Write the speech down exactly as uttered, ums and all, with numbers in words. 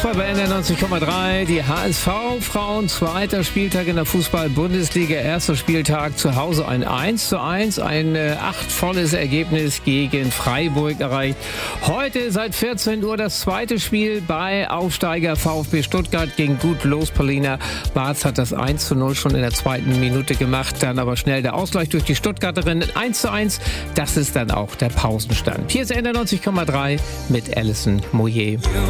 Fußball bei N R neunzig Komma drei. Die H S V-Frauen, zweiter Spieltag in der Fußball-Bundesliga, erster Spieltag zu Hause ein eins zu eins, ein äh, achtvolles Ergebnis gegen Freiburg erreicht. Heute seit vierzehn Uhr das zweite Spiel bei Aufsteiger VfB Stuttgart gegen Gut Los. Paulina Barz hat das eins zu null schon in der zweiten Minute gemacht, dann aber schnell der Ausgleich durch die Stuttgarterin. eins zu eins, das ist dann auch der Pausenstand. Hier ist N R neunzig Komma drei mit Alison Moyer.